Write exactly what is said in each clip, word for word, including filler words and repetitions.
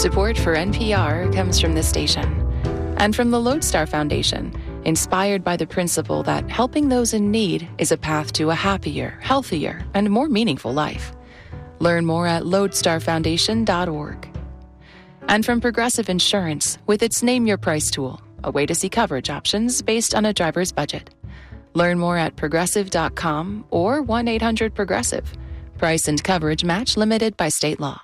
Support for N P R comes from this station and from the Lodestar Foundation, inspired by the principle that helping those in need is a path to a happier, healthier, and more meaningful life. Learn more at lodestar foundation dot org. And from Progressive Insurance with its Name Your Price tool, a way to see coverage options based on a driver's budget. Learn more at progressive dot com or one eight hundred progressive. Price and coverage match limited by state law.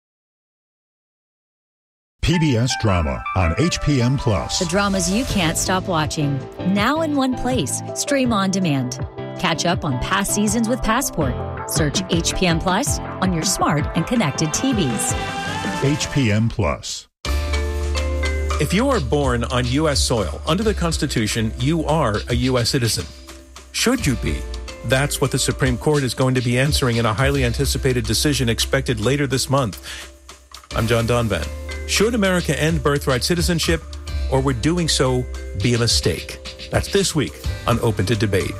P B S Drama on H P M Plus. The dramas you can't stop watching. Now in one place. Stream on demand. Catch up on past seasons with Passport. Search H P M Plus on your smart and connected T Vs. H P M Plus. If you are born on U S soil, under the Constitution, you are a U S citizen. Should you be? That's what the Supreme Court is going to be answering in a highly anticipated decision expected later this month. I'm John Donvan. Should America end birthright citizenship, or would doing so be a mistake? That's this week on Open to Debate.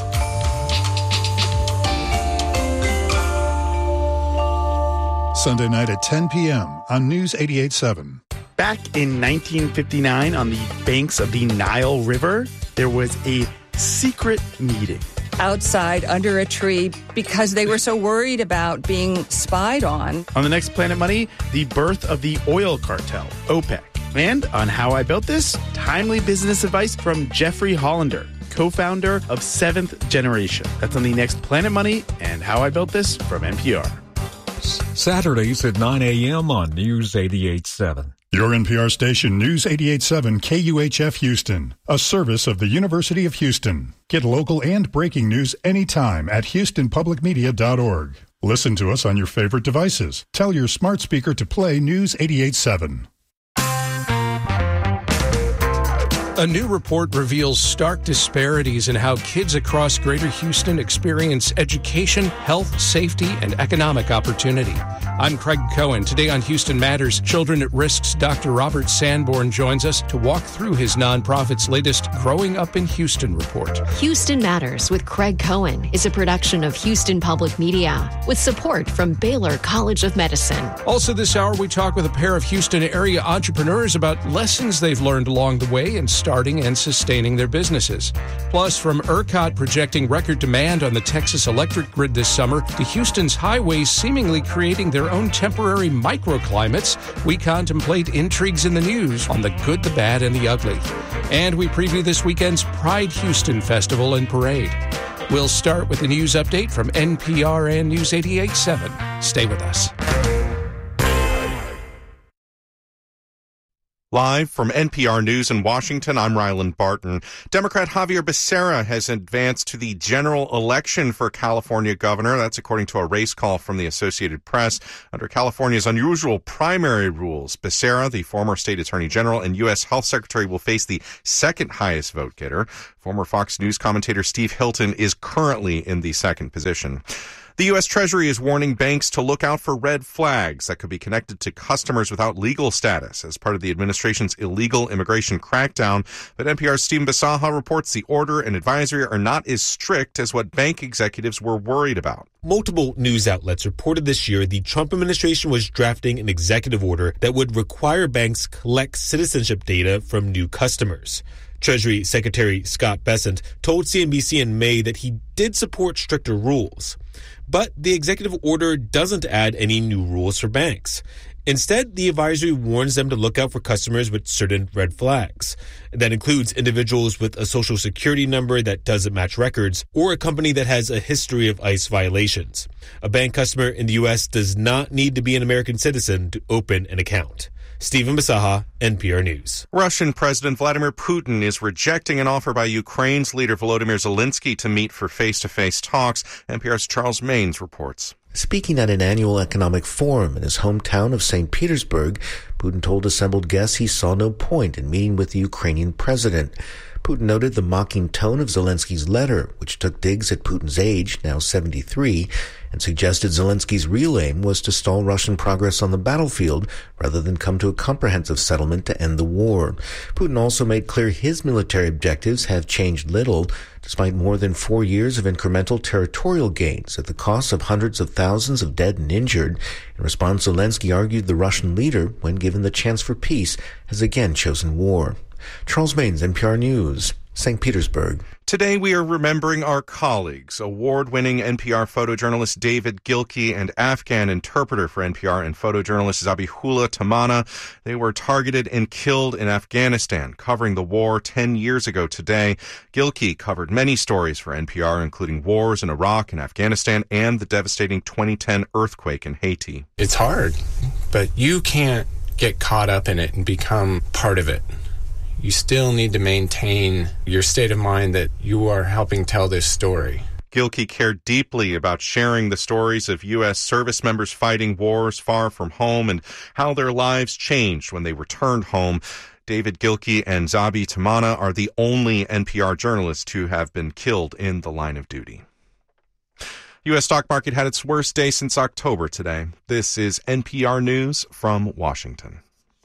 Sunday night at ten p.m. on News eighty-eight point seven. Back in nineteen fifty-nine, on the banks of the Nile River, there was a secret meeting. Outside under a tree because they were so worried about being spied on. On the next Planet Money, the birth of the oil cartel, OPEC. And on How I Built This, timely business advice from Jeffrey Hollander, co-founder of Seventh Generation. That's on the next Planet Money and How I Built This from N P R. Saturdays at nine a.m. on News eighty-eight point seven. Your N P R station, News eighty-eight point seven K U H F Houston, a service of the University of Houston. Get local and breaking news anytime at houston public media dot org. Listen to us on your favorite devices. Tell your smart speaker to play News eighty-eight point seven. A new report reveals stark disparities in how kids across Greater Houston experience education, health, safety, and economic opportunity. I'm Craig Cohen. Today on Houston Matters, Children at Risk's Doctor Robert Sanborn joins us to walk through his nonprofit's latest Growing Up in Houston report. Houston Matters with Craig Cohen is a production of Houston Public Media with support from Baylor College of Medicine. Also this hour, we talk with a pair of Houston area entrepreneurs about lessons they've learned along the way in starting and sustaining their businesses. Plus, from ERCOT projecting record demand on the Texas electric grid this summer to Houston's highways seemingly creating their own temporary microclimates, we contemplate intrigues in the news on the good, the bad, and the ugly. And we preview this weekend's Pride Houston Festival and Parade. We'll start with a news update from N P R and News eighty-eight point seven. Stay with us. Live from N P R News in Washington, I'm Ryland Barton. Democrat Xavier Becerra has advanced to the general election for California governor. That's according to a race call from the Associated Press. Under California's unusual primary rules, Becerra, the former state attorney general and U S health secretary, will face the second highest vote getter. Former Fox News commentator Steve Hilton is currently in the second position. The U S Treasury is warning banks to look out for red flags that could be connected to customers without legal status as part of the administration's illegal immigration crackdown. But N P R's Stephen Bisaha reports the order and advisory are not as strict as what bank executives were worried about. Multiple news outlets reported this year the Trump administration was drafting an executive order that would require banks collect citizenship data from new customers. Treasury Secretary Scott Bessent told C N B C in May that he did support stricter rules. But the executive order doesn't add any new rules for banks. Instead, the advisory warns them to look out for customers with certain red flags. That includes individuals with a social security number that doesn't match records or a company that has a history of ICE violations. A bank customer in the U S does not need to be an American citizen to open an account. Stephen Bisaha, N P R News. Russian President Vladimir Putin is rejecting an offer by Ukraine's leader Volodymyr Zelensky to meet for face-to-face talks. N P R's Charles Maines reports. Speaking at an annual economic forum in his hometown of Saint Petersburg, Putin told assembled guests he saw no point in meeting with the Ukrainian president. Putin noted the mocking tone of Zelensky's letter, which took digs at Putin's age, now seventy-three, and suggested Zelensky's real aim was to stall Russian progress on the battlefield rather than come to a comprehensive settlement to end the war. Putin also made clear his military objectives have changed little, despite more than four years of incremental territorial gains at the cost of hundreds of thousands of dead and injured. In response, Zelensky argued the Russian leader, when given the chance for peace, has again chosen war. Charles Maines, N P R News, Saint Petersburg. Today we are remembering our colleagues, award-winning N P R photojournalist David Gilkey and Afghan interpreter for N P R and photojournalist Zabihullah Tamana. They were targeted and killed in Afghanistan, covering the war ten years ago today. Gilkey covered many stories for N P R, including wars in Iraq and Afghanistan and the devastating twenty ten earthquake in Haiti. It's hard, but you can't get caught up in it and become part of it. You still need to maintain your state of mind that you are helping tell this story. Gilkey cared deeply about sharing the stories of U S service members fighting wars far from home and how their lives changed when they returned home. David Gilkey and Zabi Tamana are the only N P R journalists who have been killed in the line of duty. U S stock market had its worst day since October today. This is N P R News from Washington.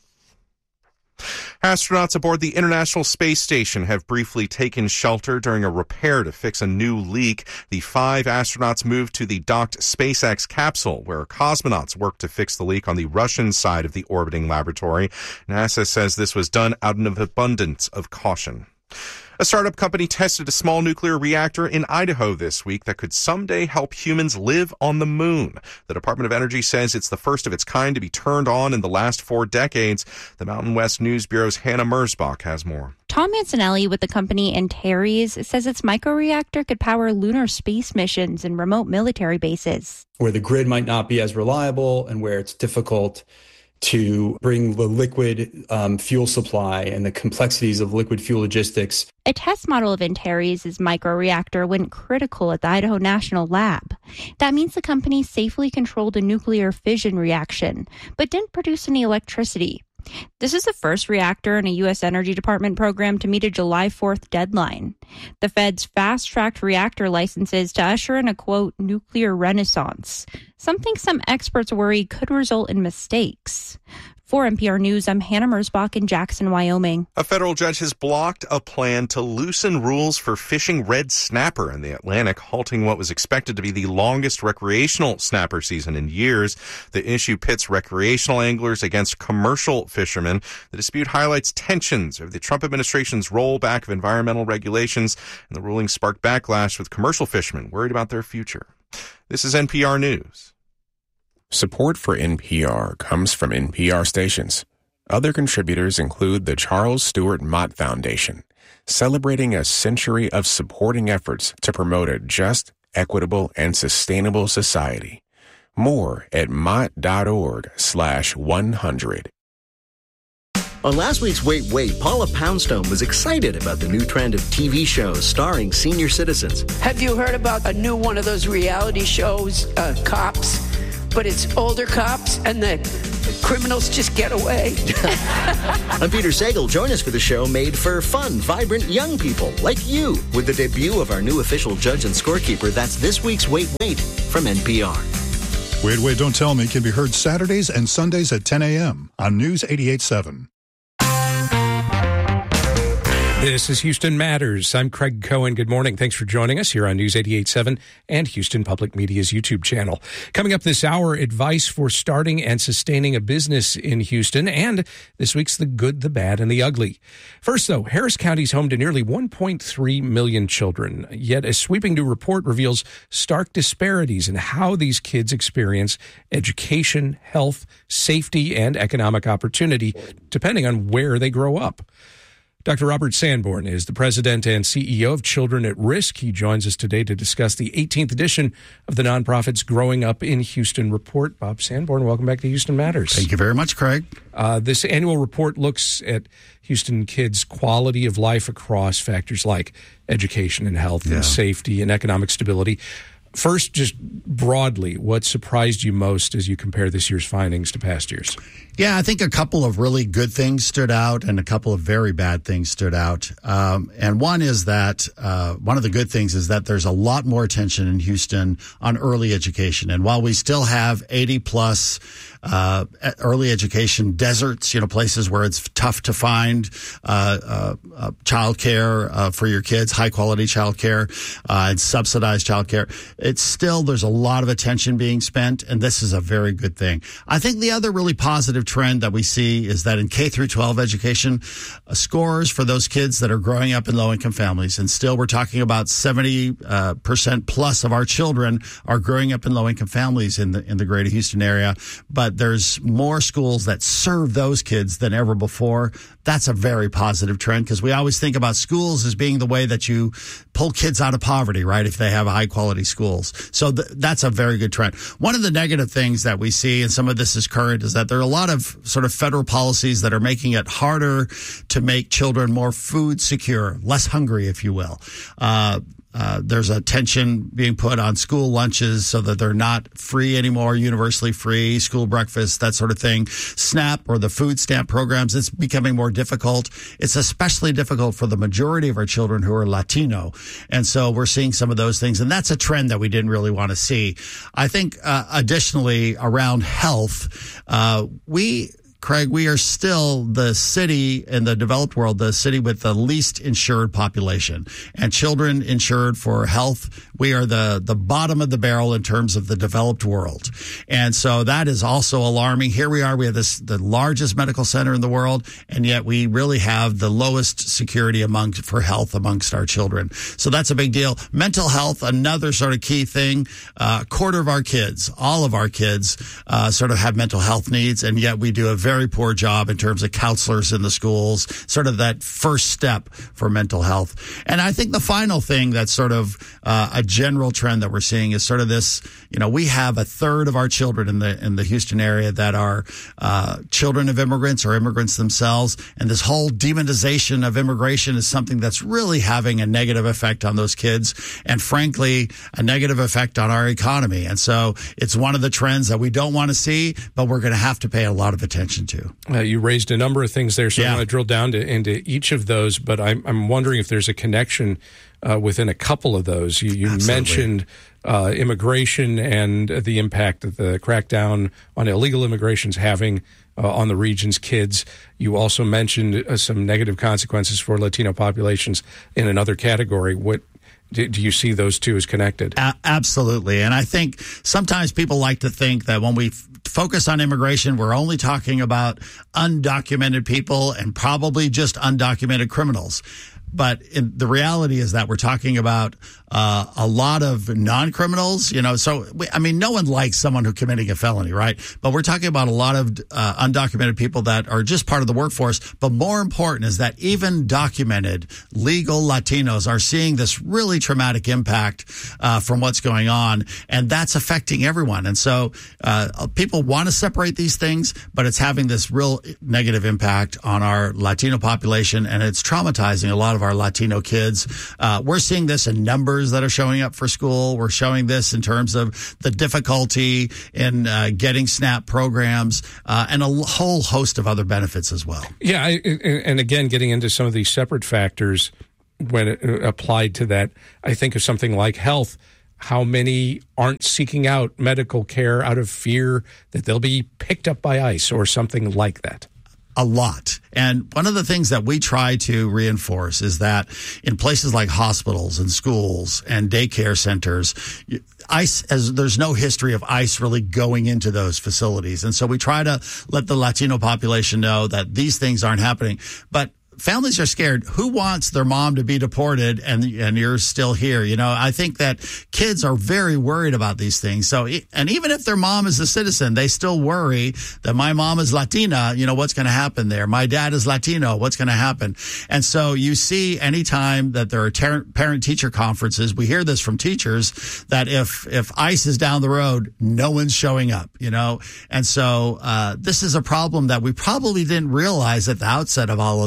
Astronauts aboard the International Space Station have briefly taken shelter during a repair to fix a new leak. The five astronauts moved to the docked SpaceX capsule, where cosmonauts worked to fix the leak on the Russian side of the orbiting laboratory. NASA says this was done out of abundance of caution. A startup company tested a small nuclear reactor in Idaho this week that could someday help humans live on the moon. The Department of Energy says it's the first of its kind to be turned on in the last four decades. The Mountain West News Bureau's Hannah Merzbach has more. Tom Mancinelli with the company Antares says its microreactor could power lunar space missions and remote military bases. Where the grid might not be as reliable and where it's difficult to bring the liquid um, fuel supply and the complexities of liquid fuel logistics. A test model of Antares' microreactor went critical at the Idaho National Lab. That means the company safely controlled a nuclear fission reaction, but didn't produce any electricity. This is the first reactor in a U S Energy Department program to meet a July fourth deadline. The Fed's fast-tracked reactor licenses to usher in a, quote, nuclear renaissance, something some experts worry could result in mistakes. For N P R News, I'm Hannah Merzbach in Jackson, Wyoming. A federal judge has blocked a plan to loosen rules for fishing red snapper in the Atlantic, halting what was expected to be the longest recreational snapper season in years. The issue pits recreational anglers against commercial fishermen. The dispute highlights tensions over the Trump administration's rollback of environmental regulations, and the ruling sparked backlash with commercial fishermen worried about their future. This is N P R News. Support for N P R comes from N P R stations. Other contributors include the Charles Stewart Mott Foundation, celebrating a century of supporting efforts to promote a just, equitable, and sustainable society. More at mott.org slash 100. On last week's Wait, Wait, Paula Poundstone was excited about the new trend of T V shows starring senior citizens. Have you heard about a new one of those reality shows, uh, Cops? But it's older cops and the criminals just get away. I'm Peter Sagal. Join us for the show made for fun, vibrant young people like you with the debut of our new official judge and scorekeeper. That's this week's Wait, Wait from N P R. Wait, Wait, Don't Tell Me can be heard Saturdays and Sundays at ten a.m. on News eighty-eight point seven. This is Houston Matters. I'm Craig Cohen. Good morning. Thanks for joining us here on News eighty-eight point seven and Houston Public Media's YouTube channel. Coming up this hour, advice for starting and sustaining a business in Houston, and this week's The Good, the Bad, and the Ugly. First, though, Harris County is home to nearly one point three million children, yet a sweeping new report reveals stark disparities in how these kids experience education, health, safety, and economic opportunity, depending on where they grow up. Doctor Robert Sanborn is the president and C E O of Children at Risk. He joins us today to discuss the eighteenth edition of the nonprofit's Growing Up in Houston report. Bob Sanborn, welcome back to Houston Matters. Thank you very much, Craig. Uh, this annual report looks at Houston kids' quality of life across factors like education and health yeah. and safety and economic stability. First, just broadly, what surprised you most as you compare this year's findings to past years? Yeah, I think a couple of really good things stood out and a couple of very bad things stood out. Um, and one is that uh, one of the good things is that there's a lot more attention in Houston on early education. And while we still have eighty plus uh, early education deserts, you know, places where it's tough to find uh, uh, uh, childcare uh, for your kids, high quality childcare uh, and subsidized childcare, it's still, there's a lot of attention being spent. And this is a very good thing. I think the other really positive trend that we see is that in K through twelve education, uh, scores for those kids that are growing up in low income families, and still we're talking about seventy uh, percent plus of our children are growing up in low income families in the in the greater Houston area. But there's more schools that serve those kids than ever before. That's a very positive trend, because we always think about schools as being the way that you pull kids out of poverty, right? If they have high quality schools. So th- that's a very good trend. One of the negative things that we see, and some of this is current, is that there are a lot of sort of federal policies that are making it harder to make children more food secure, less hungry, if you will. Uh, Uh, there's a tension being put on school lunches so that they're not free anymore, universally free, school breakfast, that sort of thing. SNAP or the food stamp programs, it's becoming more difficult. It's especially difficult for the majority of our children who are Latino. And so we're seeing some of those things. And that's a trend that we didn't really want to see. I think uh, additionally around health, uh, we... Craig, we are still the city in the developed world, the city with the least insured population, and children insured for health. We are the, the bottom of the barrel in terms of the developed world. And so that is also alarming. Here we are. We have this, the largest medical center in the world, and yet we really have the lowest security among, for health amongst our children. So that's a big deal. Mental health, another sort of key thing. Uh, a quarter of our kids, all of our kids, uh, sort of have mental health needs, and yet we do a very poor job in terms of counselors in the schools, sort of that first step for mental health. And I think the final thing that's sort of uh, a general trend that we're seeing is sort of this, you know, we have a third of our children in the in the Houston area that are uh, children of immigrants or immigrants themselves. And this whole demonization of immigration is something that's really having a negative effect on those kids, and frankly, a negative effect on our economy. And so it's one of the trends that we don't want to see, but we're going to have to pay a lot of attention to. Uh, you raised a number of things there, so yeah. I want to drill down to, into each of those, but I'm, I'm wondering if there's a connection uh, within a couple of those. You, you mentioned uh, immigration and the impact that the crackdown on illegal immigration is having uh, on the region's kids. You also mentioned uh, some negative consequences for Latino populations in another category. What Do, do you see those two as connected? A- absolutely. And I think sometimes people like to think that when we f- focus on immigration, we're only talking about undocumented people and probably just undocumented criminals. But in, the reality is that we're talking about uh, a lot of non-criminals, you know, so, we, I mean, no one likes someone who's committing a felony, right? But we're talking about a lot of uh, undocumented people that are just part of the workforce. But more important is that even documented legal Latinos are seeing this really traumatic impact uh, from what's going on. And that's affecting everyone. And so uh, people want to separate these things, but it's having this real negative impact on our Latino population, and it's traumatizing a lot of of our Latino kids. Uh, we're seeing this in numbers that are showing up for school. We're showing this in terms of the difficulty in uh, getting SNAP programs uh, and a whole host of other benefits as well. Yeah, I, and again, getting into some of these separate factors when it applied to that, I think of something like health. How many aren't seeking out medical care out of fear that they'll be picked up by ICE or something like that? A lot. And one of the things that we try to reinforce is that in places like hospitals and schools and daycare centers, ICE, as there's no history of ICE really going into those facilities. And so we try to let the Latino population know that these things aren't happening. But families are scared. Who wants their mom to be deported and and you're still here? You know, I think that kids are very worried about these things. So, and even if their mom is a citizen, they still worry that my mom is Latina. You know, what's going to happen there? My dad is Latino. What's going to happen? And so you see anytime that there are ter- parent-teacher conferences, we hear this from teachers that if, if ICE is down the road, no one's showing up, you know? And so uh, this is a problem that we probably didn't realize at the outset of all of this.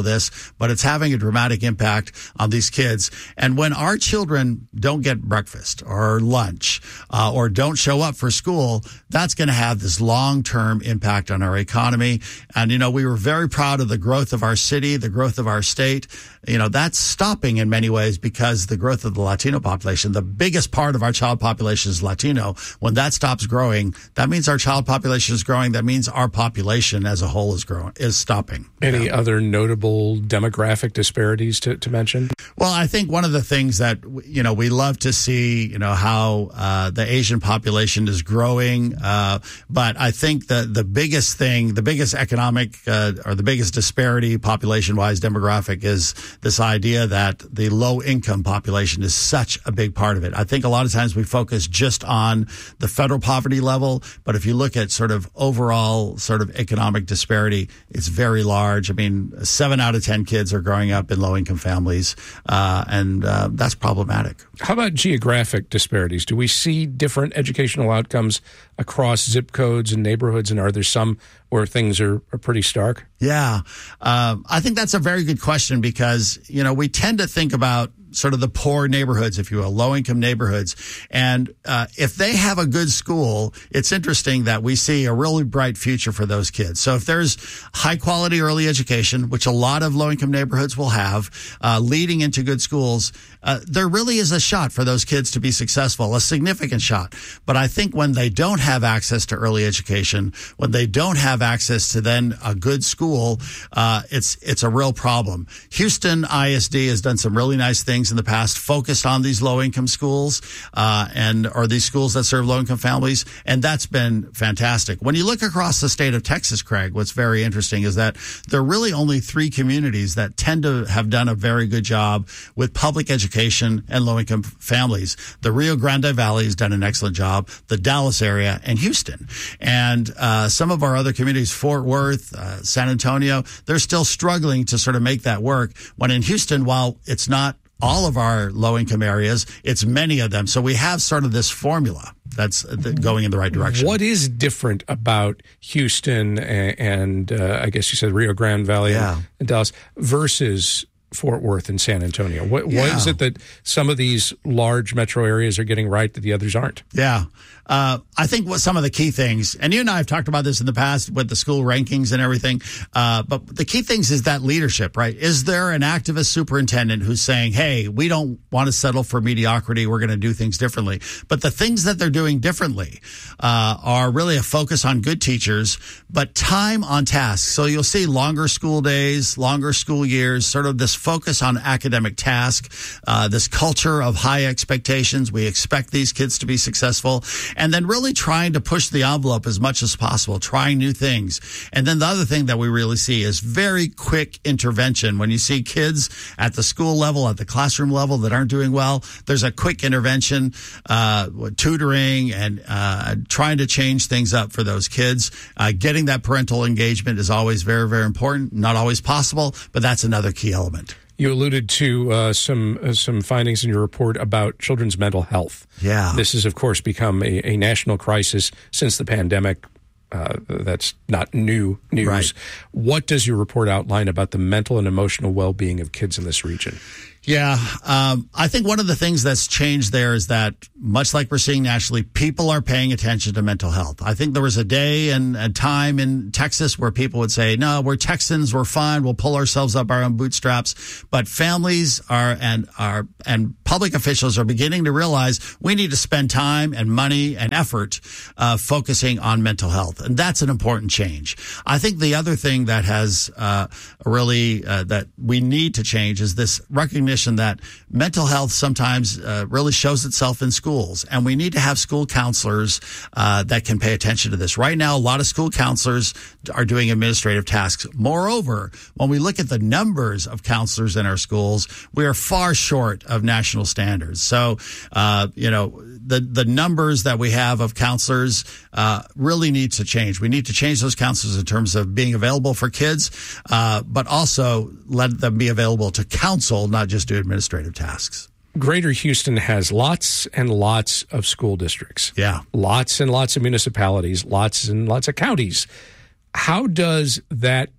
but it's having a dramatic impact on these kids. And when our children don't get breakfast or lunch uh, or don't show up for school, that's going to have this long-term impact on our economy. And, you know, we were very proud of the growth of our city, the growth of our state. You know, that's stopping in many ways because the growth of the Latino population, the biggest part of our child population is Latino. When that stops growing, that means our child population is growing. That means our population as a whole is growing, is stopping. Any yeah. other notable demographic disparities to, to mention? Well, I think one of the things that, you know, we love to see, you know, how uh, the Asian population is growing. Uh, but I think the, the biggest thing, the biggest economic uh, or the biggest disparity population-wise demographic is this idea that the low-income population is such a big part of it. I think a lot of times we focus just on the federal poverty level, but if you look at sort of overall sort of economic disparity, it's very large. I mean, seven out of ten kids are growing up in low-income families, uh, and uh, that's problematic. How about geographic disparities? Do we see different educational outcomes across zip codes and neighborhoods, and are there some where things are, are pretty stark? Yeah. Um, I think that's a very good question because, you know, we tend to think about sort of the poor neighborhoods, if you will, low-income neighborhoods. And uh, if they have a good school, it's interesting that we see a really bright future for those kids. So if there's high-quality early education, which a lot of low-income neighborhoods will have, uh, leading into good schools, uh, there really is a shot for those kids to be successful, a significant shot. But I think when they don't have access to early education, when they don't have access to then a good school, uh, it's it's a real problem. Houston I S D has done some really nice things in the past, focused on these low-income schools uh, and or these schools that serve low-income families, and that's been fantastic. When you look across the state of Texas, Craig, what's very interesting is that there are really only three communities that tend to have done a very good job with public education and low-income families. The Rio Grande Valley has done an excellent job, the Dallas area, and Houston. And uh, some of our other communities, Fort Worth, uh, San Antonio, they're still struggling to sort of make that work. When in Houston, while it's not all of our low-income areas, it's many of them. So we have sort of this formula that's going in the right direction. What is different about Houston and, and uh, I guess you said Rio Grande Valley yeah. and, and Dallas versus Fort Worth and San Antonio? What, yeah. what is it that some of these large metro areas are getting right that the others aren't? Yeah. Uh, I think what some of the key things, and you and I have talked about this in the past with the school rankings and everything, uh, but the key things is that leadership, right? Is there an activist superintendent who's saying, hey, we don't want to settle for mediocrity, we're going to do things differently? But the things that they're doing differently uh, are really a focus on good teachers, but time on task. So you'll see longer school days, longer school years, sort of this focus on academic task, uh, this culture of high expectations. We expect these kids to be successful. And then really trying to push the envelope as much as possible, trying new things. And then the other thing that we really see is very quick intervention. When you see kids at the school level, at the classroom level that aren't doing well, there's a quick intervention, uh, tutoring and uh, trying to change things up for those kids. Uh, getting that parental engagement is always very, very important. Not always possible, but that's another key element. You alluded to uh, some uh, some findings in your report about children's mental health. Yeah. This has, of course, become a, a national crisis since the pandemic. Uh, that's not new news. Right. What does your report outline about the mental and emotional well-being of kids in this region? Yeah, um, I think one of the things that's changed there is that, much like we're seeing nationally, people are paying attention to mental health. I think there was a day and a time in Texas where people would say, no, we're Texans, we're fine, we'll pull ourselves up our own bootstraps. But families are and are and public officials are beginning to realize we need to spend time and money and effort uh, focusing on mental health. And that's an important change. I think the other thing that has uh, really uh, that we need to change is this recognition that mental health sometimes uh, really shows itself in schools, and we need to have school counselors uh, that can pay attention to this. Right now, a lot of school counselors are doing administrative tasks. Moreover, when we look at the numbers of counselors in our schools, we are far short of national standards. So, uh, you know, the the numbers that we have of counselors uh, really need to change. We need to change those counselors in terms of being available for kids, uh, but also let them be available to counsel, not just do administrative tasks. Greater Houston has lots and lots of school districts. Yeah. Lots and lots of municipalities, lots and lots of counties. How does that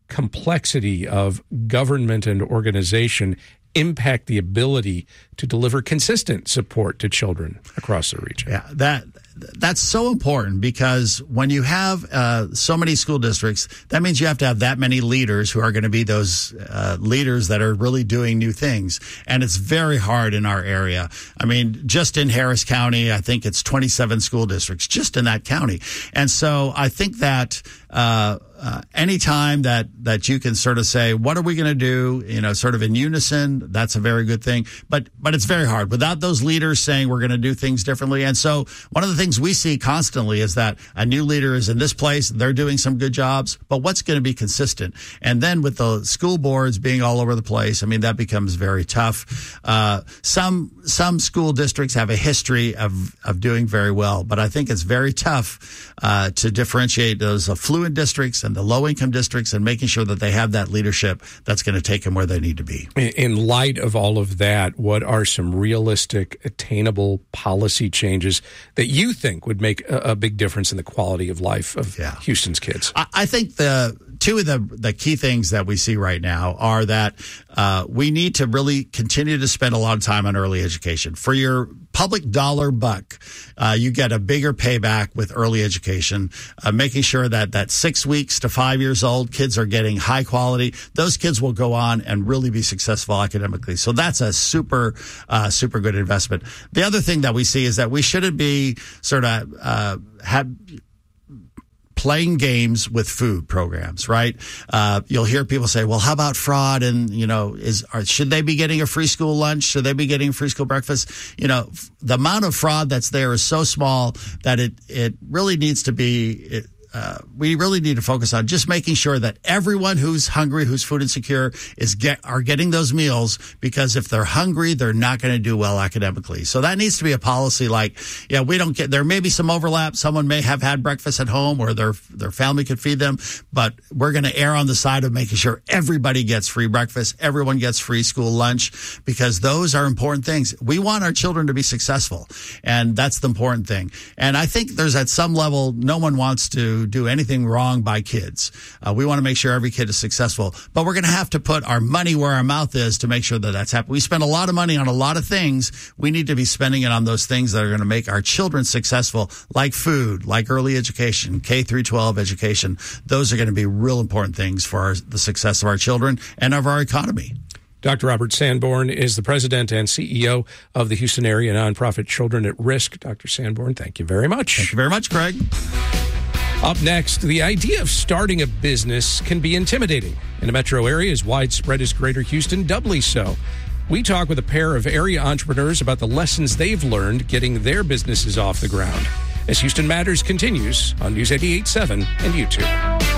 complexity of government and organization impact the ability to deliver consistent support to children across the region? Yeah, that that's so important, because when you have uh, so many school districts, that means you have to have that many leaders who are going to be those uh, leaders that are really doing new things. And it's very hard in our area. I mean, just in Harris County, I think it's twenty-seven school districts just in that county. And so I think that uh, uh, anytime that, that you can sort of say, what are we going to do, you know, sort of in unison, that's a very good thing. But, but it's very hard without those leaders saying we're going to do things differently. And so one of the things we see constantly is that a new leader is in this place, they're doing some good jobs, but what's going to be consistent? And then with the school boards being all over the place, I mean, that becomes very tough. Uh, some, some school districts have a history of, of doing very well, but I think it's very tough, uh, to differentiate those affluent districts and the low income districts and making sure that they have that leadership that's going to take them where they need to be. In light of all of that, what are some realistic, attainable policy changes that you think would make a, a big difference in the quality of life of yeah. Houston's kids? I, I think the two of the, the key things that we see right now are that uh, we need to really continue to spend a lot of time on early education. For your public dollar buck, uh, you get a bigger payback with early education, uh, making sure that that six weeks to five years old kids are getting high quality. Those kids will go on and really be successful academically. So that's a super, uh, super good investment. The other thing that we see is that we shouldn't be sort of uh, have playing games with food programs, right? Uh, you'll hear people say, well, how about fraud? And, you know, is, are, should they be getting a free school lunch? Should they be getting a free school breakfast? You know, the amount of fraud that's there is so small that it, it really needs to be, it, Uh, we really need to focus on just making sure that everyone who's hungry, who's food insecure, is get are getting those meals, because if they're hungry, they're not going to do well academically. So that needs to be a policy. Like, yeah, we don't get there. May be some overlap. Someone may have had breakfast at home, or their their family could feed them, but we're going to err on the side of making sure everybody gets free breakfast, everyone gets free school lunch, because those are important things. We want our children to be successful, and that's the important thing. And I think there's at some level, no one wants to do anything wrong by kids. Uh, we want to make sure every kid is successful, but we're going to have to put our money where our mouth is to make sure that that's happening. We spend a lot of money on a lot of things. We need to be spending it on those things that are going to make our children successful, like food, like early education, K through twelve education. Those are going to be real important things for our, the success of our children and of our economy. Doctor Robert Sanborn is the president and C E O of the Houston area nonprofit Children at Risk. Doctor Sanborn, thank you very much. Thank you very much, Craig. Up next, the idea of starting a business can be intimidating. In a metro area as widespread as Greater Houston, doubly so. We talk with a pair of area entrepreneurs about the lessons they've learned getting their businesses off the ground. As Houston Matters continues on News eighty-eight point seven and YouTube.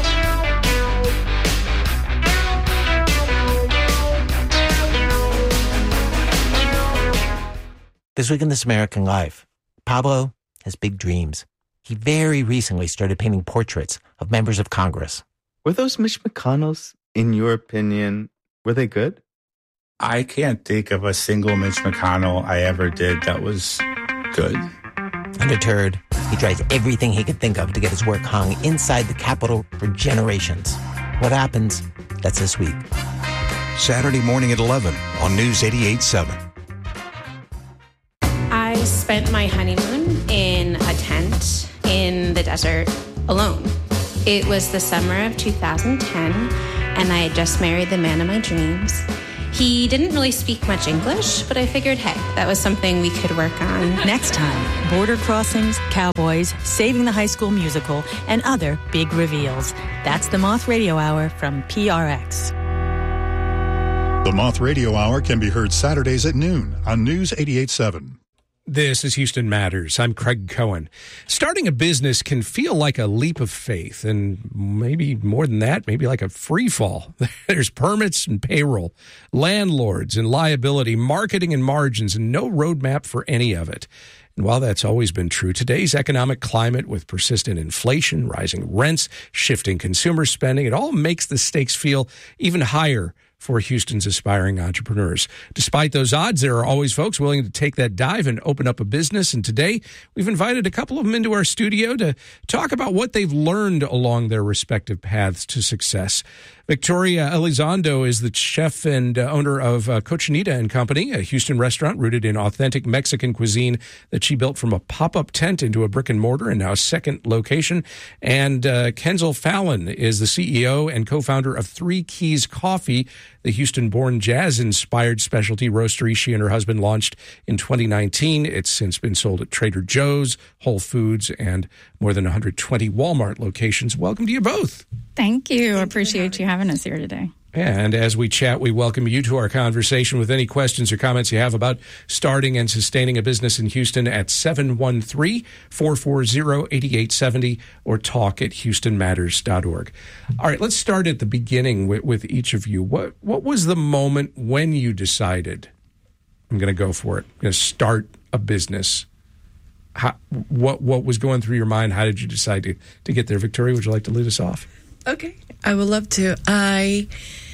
This week in This American Life, Pablo has big dreams. He very recently started painting portraits of members of Congress. Were those Mitch McConnells, in your opinion, were they good? I can't think of a single Mitch McConnell I ever did that was good. Undeterred, he tries everything he could think of to get his work hung inside the Capitol for generations. What happens? That's this week. Saturday morning at eleven on News eighty-eight point seven. I spent my honeymoon in a tent in the desert alone. It was the summer of two thousand ten, and I had just married the man of my dreams. He didn't really speak much English, but I figured, hey, that was something we could work on. Next time, border crossings, cowboys, saving the High School Musical, and other big reveals. That's the Moth Radio Hour from P R X. The Moth Radio Hour can be heard Saturdays at noon on News eighty-eight point seven. This is Houston Matters. I'm Craig Cohen. Starting a business can feel like a leap of faith, and maybe more than that, maybe like a free fall. There's permits and payroll, landlords and liability, marketing and margins, and no roadmap for any of it. And while that's always been true, today's economic climate with persistent inflation, rising rents, shifting consumer spending, it all makes the stakes feel even higher for Houston's aspiring entrepreneurs. Despite those odds, there are always folks willing to take that dive and open up a business. And today, we've invited a couple of them into our studio to talk about what they've learned along their respective paths to success. Victoria Elizondo is the chef and uh, owner of uh, Cochinita and Company, a Houston restaurant rooted in authentic Mexican cuisine that she built from a pop-up tent into a brick and mortar and now a second location. And uh, Kenzel Fallon is the C E O and co-founder of Three Keys Coffee, the Houston-born jazz-inspired specialty roastery she and her husband launched in twenty nineteen. It's since been sold at Trader Joe's, Whole Foods, and more than one hundred twenty Walmart locations. Welcome to you both. Thank you. I appreciate you having us here today. And as we chat, we welcome you to our conversation with any questions or comments you have about starting and sustaining a business in Houston at seven one three, four four zero, eight eight seven zero or talk at houston matters dot org. All right, let's start at the beginning with, with each of you. What what was the moment when you decided, I'm going to go for it, I'm going to start a business? How, what what was going through your mind? How did you decide to, to get there? Victoria, would you like to lead us off? Okay, I would love to. I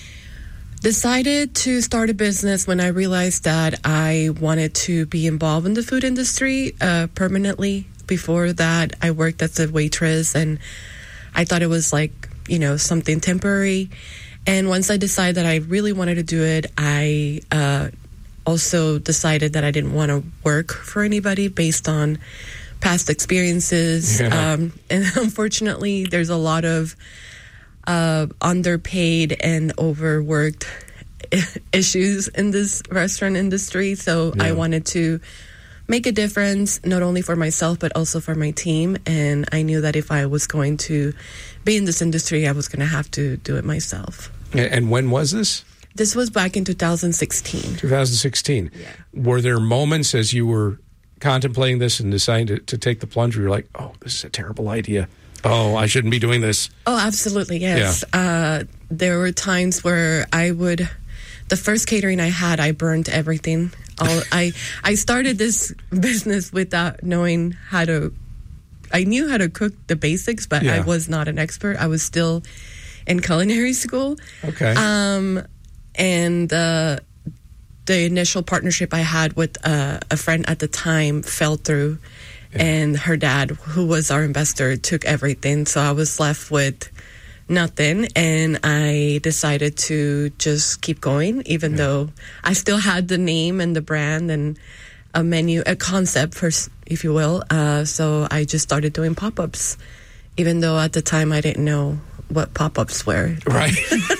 decided to start a business when I realized that I wanted to be involved in the food industry uh, permanently. Before that, I worked as a waitress, and I thought it was like, you know, something temporary. And once I decided that I really wanted to do it, I uh, also decided that I didn't want to work for anybody based on past experiences. Yeah. Um, and unfortunately, there's a lot of Uh, underpaid and overworked issues in this restaurant industry. So yeah. I wanted to make a difference, not only for myself, but also for my team. And I knew that if I was going to be in this industry, I was going to have to do it myself. And when was this? This was back in two thousand sixteen. twenty sixteen. Yeah. Were there moments as you were contemplating this and deciding to, to take the plunge where you're like, oh, this is a terrible idea? Oh, I shouldn't be doing this. Oh, absolutely, yes. Yeah. Uh, there were times where I would, the first catering I had, I burned everything. All, I I started this business without knowing how to, I knew how to cook the basics, but yeah. I was not an expert. I was still in culinary school. Okay. Um, and uh, the initial partnership I had with uh, a friend at the time fell through. And her dad, who was our investor, took everything. So I was left with nothing. And I decided to just keep going, even yeah. though I still had the name and the brand and a menu, a concept, for, if you will. Uh, so I just started doing pop-ups, even though at the time I didn't know what pop-ups were. Right.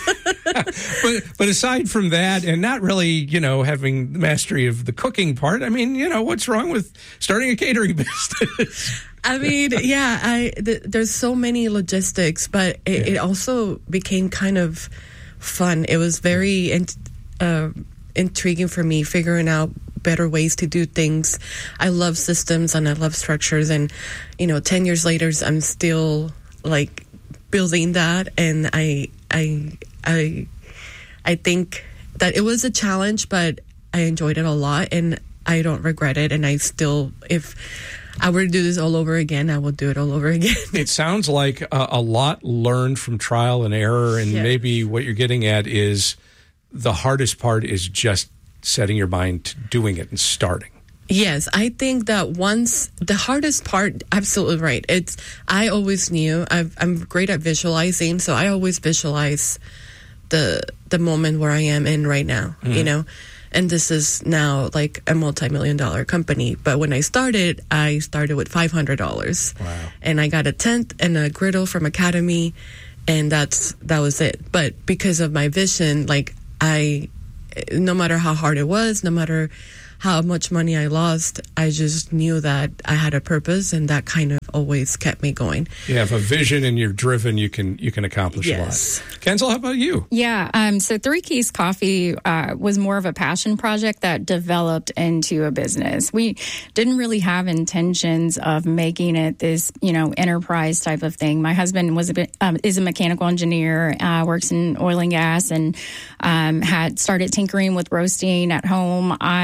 but but aside from that, and not really, you know, having the mastery of the cooking part, I mean, you know, what's wrong with starting a catering business? I mean, yeah, I th- there's so many logistics, but it, yeah. it also became kind of fun. It was very in, uh, intriguing for me, figuring out better ways to do things. I love systems and I love structures, and you know, ten years later, I'm still like building that, and I I I I think that it was a challenge, but I enjoyed it a lot, and I don't regret it. And I still, if I were to do this all over again, I would do it all over again. It sounds like a, a lot learned from trial and error, and yeah. maybe what you're getting at is the hardest part is just setting your mind to doing it and starting. Yes, I think that once the hardest part, absolutely right. It's I always knew I've, I'm great at visualizing, so I always visualize the the moment where I am in right now. Mm-hmm. You know, and this is now like a multi-million dollar company. But when I started, I started with five hundred dollars, wow. and I got a tent and a griddle from Academy, and that's that was it. But because of my vision, like I, no matter how hard it was, no matter how much money I lost, I just knew that I had a purpose, and that kind of always kept me going. You have a vision and you're driven, you can you can accomplish yes. a lot. Kenzel, how about you? Yeah, um, so Three Keys Coffee uh, was more of a passion project that developed into a business. We didn't really have intentions of making it this, you know, enterprise type of thing. My husband was a bit, um, is a mechanical engineer, uh, works in oil and gas, and um, had started tinkering with roasting at home. I came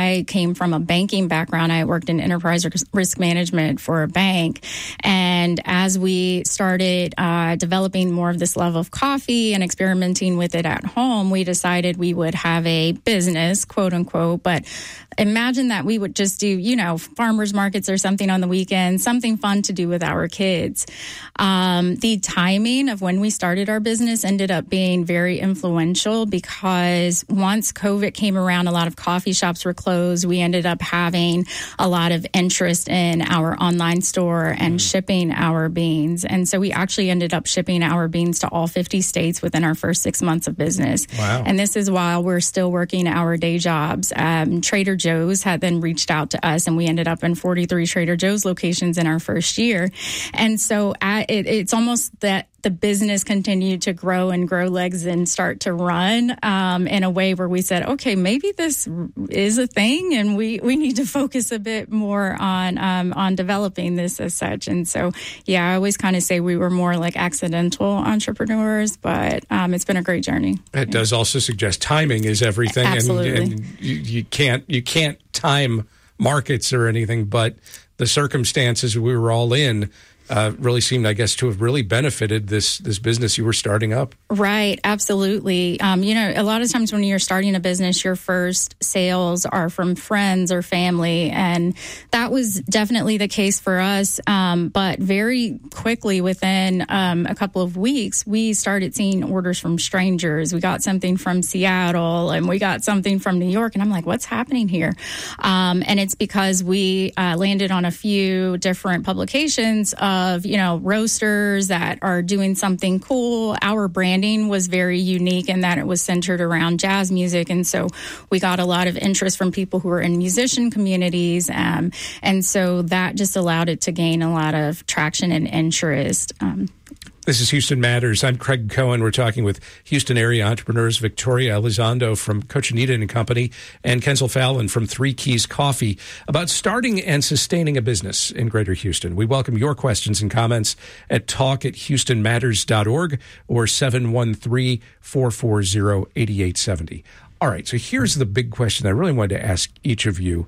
came from a banking background. I worked in enterprise risk management for a bank. And as we started uh, developing more of this love of coffee and experimenting with it at home, we decided we would have a business, quote unquote. But imagine that we would just do, you know, farmers markets or something on the weekend, something fun to do with our kids. Um, the timing of when we started our business ended up being very influential because once COVID came around, a lot of coffee shops were closed. We ended up having a lot of interest in our online store and mm. shipping our beans. And so we actually ended up shipping our beans to all fifty states within our first six months of business. Wow. And this is while we're still working our day jobs. Um, Trader Joe's had then reached out to us, and we ended up in forty-three Trader Joe's locations in our first year. And so at, it, it's almost that the business continued to grow and grow legs and start to run um, in a way where we said, okay, maybe this is a thing, and we, we need to focus a bit more on um, on developing this as such. And so, yeah, I always kind of say we were more like accidental entrepreneurs, but um, it's been a great journey. It yeah. does also suggest timing is everything. Absolutely. And, and you, you can't you can't time markets or anything, but the circumstances we were all in Uh, really seemed, I guess, to have really benefited this this business you were starting up. Right, absolutely. Um, you know, a lot of times when you're starting a business, your first sales are from friends or family, and that was definitely the case for us. Um, but very quickly, within um, a couple of weeks, we started seeing orders from strangers. We got something from Seattle, and we got something from New York, and I'm like, what's happening here? Um, and it's because we uh, landed on a few different publications of of, you know, roasters that are doing something cool. Our branding was very unique in that it was centered around jazz music. And so we got a lot of interest from people who are in musician communities. Um, and so that just allowed it to gain a lot of traction and interest. Um, This is Houston Matters. I'm Craig Cohen. We're talking with Houston area entrepreneurs Victoria Elizondo from Cochinita and Company and Kenzel Fallon from Three Keys Coffee about starting and sustaining a business in Greater Houston. We welcome your questions and comments at talk at houston matters dot org or seven one three, four four zero, eight eight seven zero. All right, so here's the big question I really wanted to ask each of you.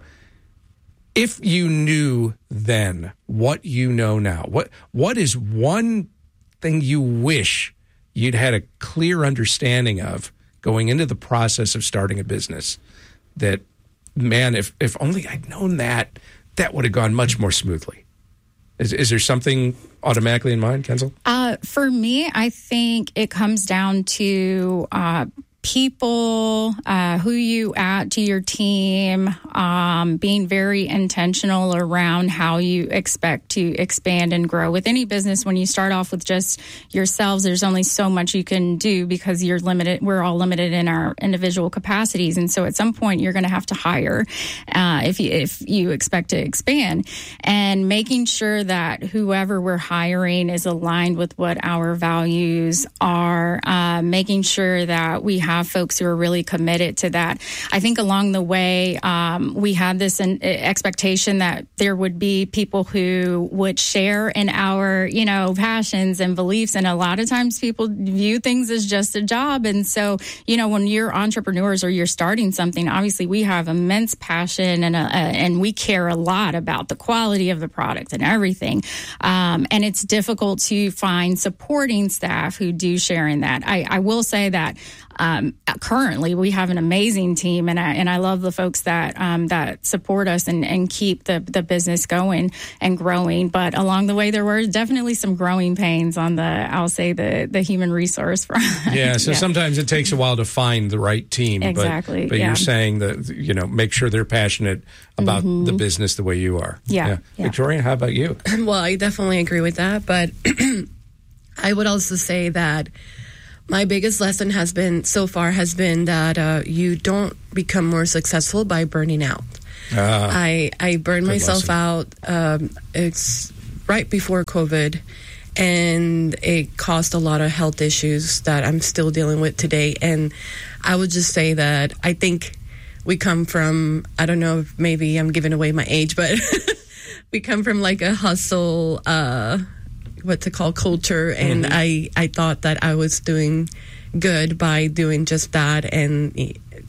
If you knew then what you know now, what what is one thing you wish you'd had a clear understanding of going into the process of starting a business that, man, if, if only I'd known that, that would have gone much more smoothly? Is, is there something automatically in mind, Kenzel? Uh, for me, I think it comes down to uh, people, uh, who you add to your team, um, being very intentional around how you expect to expand and grow. With any business, when you start off with just yourselves, there's only so much you can do because you're limited. We're all limited in our individual capacities. And so at some point, you're going to have to hire uh, if you, if you expect to expand. And making sure that whoever we're hiring is aligned with what our values are, uh, making sure that we have have folks who are really committed to that. I think along the way, um, we had this in, uh, expectation that there would be people who would share in our, you know, passions and beliefs. And a lot of times people view things as just a job. And so, you know, when you're entrepreneurs or you're starting something, obviously we have immense passion and, a, a, and we care a lot about the quality of the product and everything. Um, and it's difficult to find supporting staff who do share in that. I, I will say that Um, currently, we have an amazing team, and I and I love the folks that um, that support us and, and keep the, the business going and growing. But along the way, there were definitely some growing pains on the, I'll say, the the human resource front. Yeah, so yeah. Sometimes it takes a while to find the right team. Exactly. But, but yeah. you're saying that, you know, make sure they're passionate about mm-hmm. the business the way you are. Yeah. yeah. yeah. Victoria, how about you? Well, I definitely agree with that, but I would also say that my biggest lesson has been so far has been that uh, you don't become more successful by burning out. Uh, I I burned myself lesson. out. Um, it's right before COVID, and it caused a lot of health issues that I'm still dealing with today. And I would just say that I think we come from, I don't know if maybe I'm giving away my age, but we come from like a hustle, uh, what's it called, culture. And mm-hmm. I, I thought that I was doing good by doing just that. And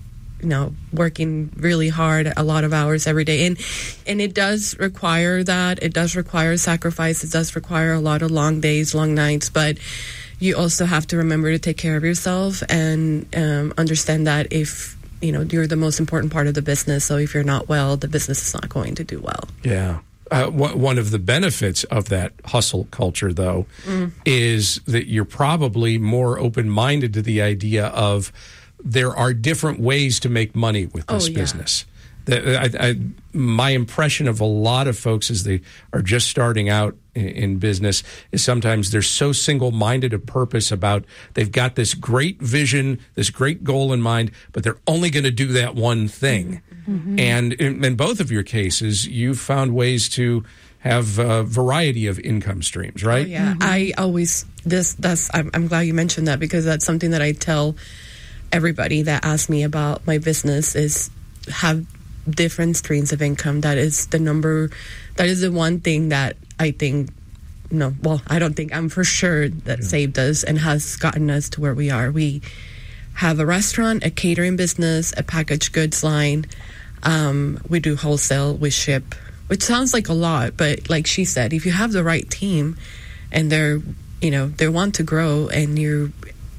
you know, working really hard, a lot of hours every day. And and it does require that. It does require sacrifice. It does require a lot of long days, long nights. But you also have to remember to take care of yourself and um, understand that if, you know, you're the most important part of the business. So if you're not well, the business is not going to do well. Yeah. Uh, one of the benefits of that hustle culture, though, mm. is that you're probably more open-minded to the idea of there are different ways to make money with this oh, yeah. business. The, I, I, my impression of a lot of folks as they are just starting out in, in business is sometimes they're so single-minded of purpose about they've got this great vision, this great goal in mind, but they're only going to do that one thing. Mm-hmm. And in, in both of your cases, you've found ways to have a variety of income streams, right? Oh, yeah, mm-hmm. I always this. That's. I'm, I'm glad you mentioned that because that's something that I tell everybody that asks me about my business is have different streams of income. That is the number. That is the one thing that I think. No, well, I don't think. I'm for sure that yeah. saved us and has gotten us to where we are. We have a restaurant, a catering business, a packaged goods line. Um, we do wholesale. We ship, which sounds like a lot, but like she said, if you have the right team and they're, you know, they want to grow and you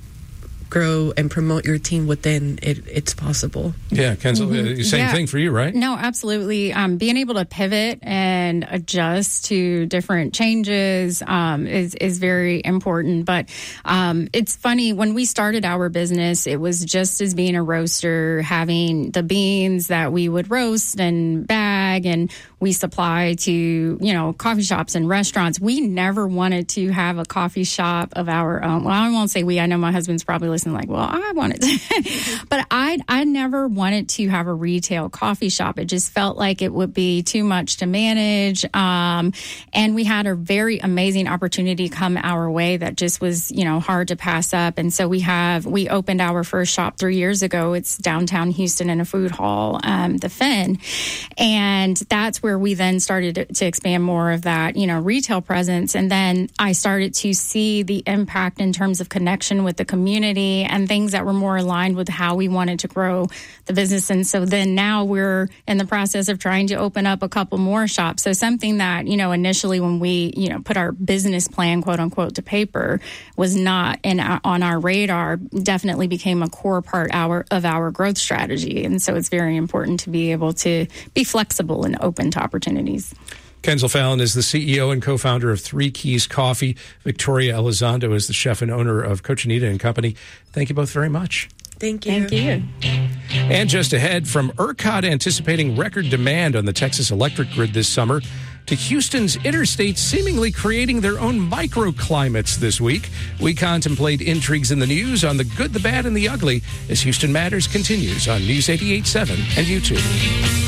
grow and promote your team within, it, it's possible. Yeah, Kenzel, mm-hmm. same yeah. thing for you, right? No, absolutely. Um, being able to pivot and adjust to different changes um, is, is very important. But um, it's funny, when we started our business, it was just as being a roaster, having the beans that we would roast and bag and we supply to, you know, coffee shops and restaurants. We never wanted to have a coffee shop of our own. Well, I won't say we. I know my husband's probably listening like, well, I wanted to. But I I never wanted to have a retail coffee shop. It just felt like it would be too much to manage. Um, and we had a very amazing opportunity come our way that just was, you know, hard to pass up. And so we have, we opened our first shop three years ago. It's downtown Houston in a food hall, um, the Finn. And that's where we then started to expand more of that, you know, retail presence. And then I started to see the impact in terms of connection with the community and things that were more aligned with how we wanted to grow the business. And so then now we're in the process of trying to open up a couple more shops. So something that, you know, initially when we, you know, put our business plan, quote unquote, to paper was not in our, on our radar, definitely became a core part our, of our growth strategy. And so it's very important to be able to be flexible and open to opportunities. Kenzel Fallon is the C E O and co-founder of Three Keys Coffee. Victoria Elizondo is the chef and owner of Cochinita and Company. Thank you both very much. Thank you. Thank you. And just ahead, from ERCOT anticipating record demand on the Texas electric grid this summer to Houston's interstates seemingly creating their own microclimates this week, we contemplate intrigues in the news on the good, the bad, and the ugly as Houston Matters continues on News eighty-eight point seven and YouTube.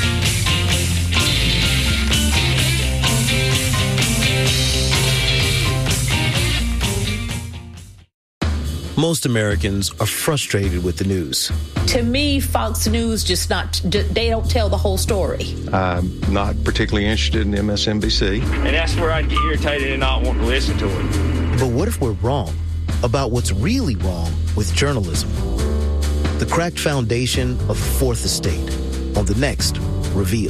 Most Americans are frustrated with the news. To me, Fox News just not, they don't tell the whole story. I'm not particularly interested in M S N B C. And that's where I get irritated and not want to listen to it. But what if we're wrong about what's really wrong with journalism? The cracked foundation of the Fourth Estate on the next Reveal.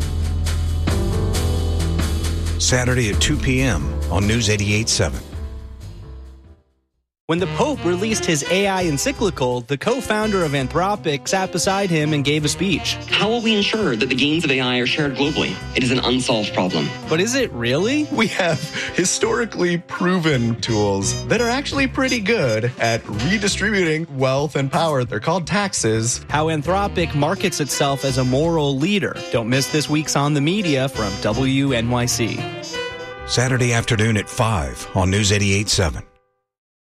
Saturday at two p.m. on News eighty-eight point seven. When the Pope released his A I encyclical, the co-founder of Anthropic sat beside him and gave a speech. How will we ensure that the gains of A I are shared globally? It is an unsolved problem. But is it really? We have historically proven tools that are actually pretty good at redistributing wealth and power. They're called taxes. How Anthropic markets itself as a moral leader. Don't miss this week's On the Media from W N Y C. Saturday afternoon at five on News eighty-eight point seven.